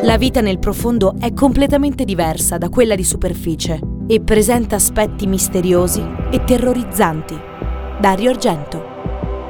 La vita nel profondo è completamente diversa da quella di superficie e presenta aspetti misteriosi e terrorizzanti. Dario Argento.